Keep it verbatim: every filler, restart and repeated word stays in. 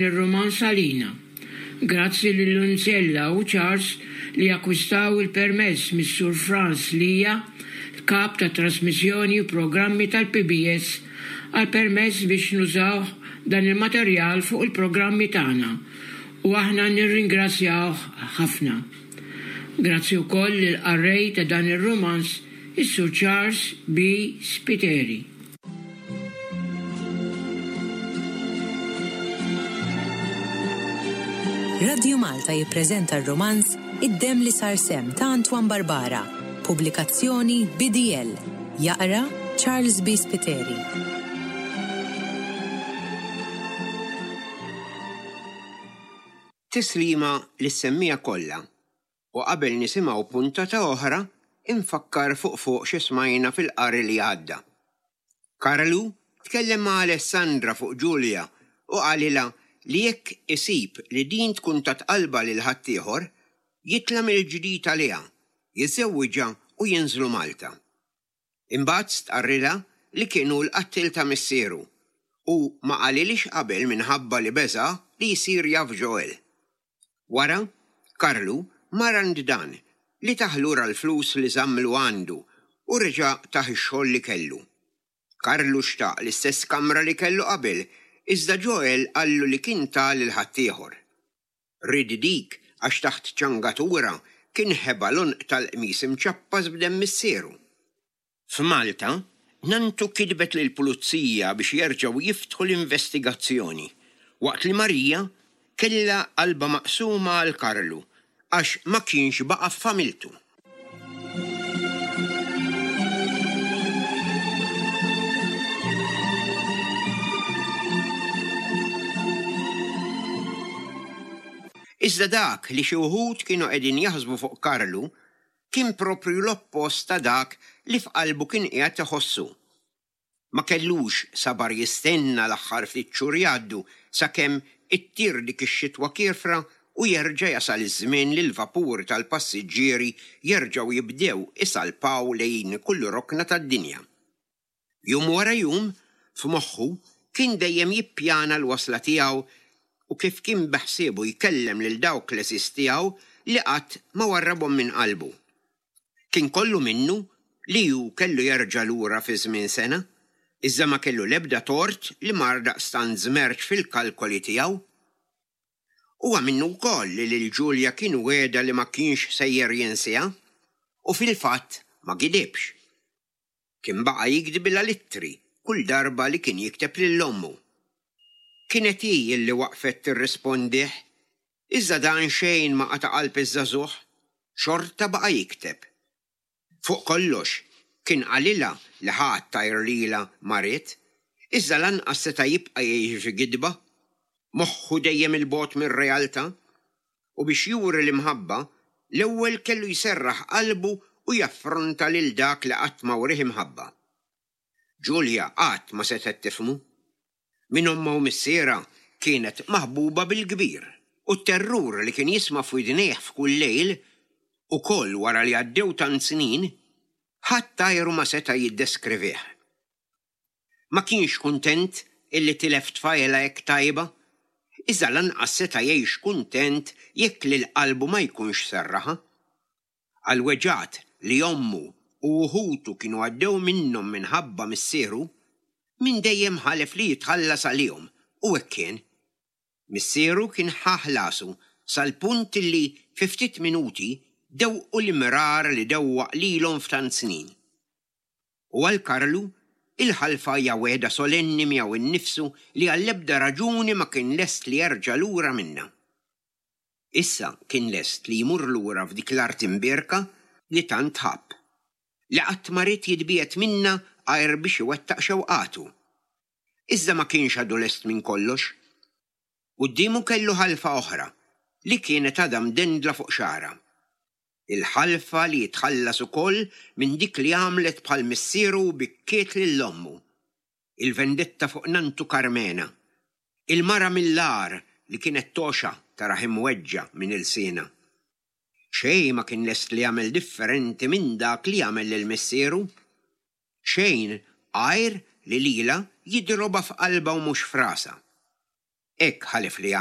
Ir-roman salina. Grazzi lill-Unzella u Charles li akkwistaw il-permess mis-Sur Franz Lija, kap ta' trasmissjoni u programmi tal-P B S, għal-permess biex nużaw dan il-materjal fuq il-programmi tagħna u aħna nirringrazzjaw ħafna. Grazzi wkoll lill-qarrej ta' dan ir-romans is-Sur Charles B. Spiteri. Radio Malta jippreżenta r-romanz Id-dem li sar sem ta' Antoine Barbara, pubblikazzjoni B D L, jaqra Charles B. Spiteri. Tislima lis-semmija kollha, u qabel nisimgħu puntata oħra infakkar fuq fuq x'ismajna fil-qari li għadda. Karlu tkellem ma' Alessandra fuq Ġulja u qalilha li jekk isib li din tkun tatqalba lil ħaddieħor, jitla mill-ġdid għaliha, jiżżewwiġha u jinżlu Malta. Imbagħad stqarrilha li kienu l-qattil ta' missieru u ma qalilix qabel minħabba li beża li jsir jaf Joel. Wara, Karlu mara għand dan li taħlura l-flus li żammlu għandu u reġa' taħ ix-xogħol li kellu. Karlu xtaq l-istess kamra li kellu qabel, iżda Joel qallu li kien tal il-ħaddieħor. Ridi dik għax taħt ċangatura kien ħeba l-unq tal-qmis imċappas b'demm missieru. F'Malta, Nantu kidbet lill-pulizija biex jerġgħu jiftħu l-investigazzjoni, waqt li Marija kellha qalba maqsuma għal Karlu għax ma kienx baqa' f'familtu. Iżda dak li xi wħud kienu qegħdin jaħsbu fuq Karlu kien propju l-oppost ta' dak li f'qalbu kien qiegħed iħossu. Ma kellux sabar jistenna l-aħħar ftit xhur jgħaddu sakemm ittir dik ix-xitwa kiefra u jerġa' jasal iż-żmien li l-vapur tal-passiġġieri jerġgħu jibdew isalpaw lejn kull rokna tad-dinja. Jum wara jum f'moħħu kien dejjem jippjana l-wasla tiegħu u kif kien beħsiebu jkellem lil dawk l-esis tiegħu li qatt ma warrabhom minn qalbu. Kien kollu minnu li hu kellu jerġa' lura fi żmien sena, iżda ma kellu l-ebda tort li mar daqstant żmerġ fil-kalkoli tiegħu. Huwa minnu wkoll li lil Ġulja kien wiegħda li ma kienx sejjer jinsiha u fil-fatt ma gidibx. Kien baqa' jikdib il-littri kull darba li kien jikteb lil ommu. Kienet hi li waqfet tirrispondih, iżda dan xejn ma qata' qalb iż-żagħżugħ, xorta baqa' jikteb. Fuq kollox, kien qalilha li ħadd tajr lilha marit, iżda lanqas seta' jibqa' jgħix fi gidba, moħħu dejjem il-bogħod mir-realtà, u biex juri l-imħabba, l-ewwel kellu jserraħ qalbu u jaffronta lil dak li qatt ma wrih imħabba. Ġulja qatt ma setet tifhmu. Min omma u missiera kienet maħbuba bil-kbir u t-terrur li kien jisma' f'widnejh f'kull lejl ukoll wara li għaddew tant snin ħadd tajru ma seta' jiddeskrivih. Ma kienx kuntent illi tilef tfajla hekk tajba, iżda lanqas seta' jgħix kuntent jekk lil qalbu ma jkunx serraħa. Għal-weġġat li ommu u wuħutu kienu għaddew minnhom minħabba missieru, min dejjem ħalef li jitħallas għalihom, u hekk kien. Missieru kien ħaħlasu sal-punt li fi ftit minuti dewqu l-imrar li dewwaq lilhom f'tant snin. U għal Karlu il-ħalfa hija wegħda solenni miegħu innifsu li għall-ebda raġuni ma kien lest li jerġa' lura minnha. Issa kien lest li jmur lura f'dik l-art imbierka li tant ħabb, li qatt ma rid jitbiet minnha għajr biex iwettaq xewqatu. Iżda ma kienx għadu lest minn kollox. Qudiemu kellu ħalfa oħra li kienet għadha mdendla fuq xara. Il-ħalfa li jitħallas ukoll minn dik li għamlet bħal missieru bikkiet lil ommu. Il-vendetta fuq Nantu Carmena. Il-mara mill-lar li kienet toxa tara imweġġa minn il-sena. Xejn ma kien lest li jagħmel differenti minn dak li jagħmel lil missieru. Xejn għajr li lila jidroba f'qalba u mhux f'rasa. ek ħalef li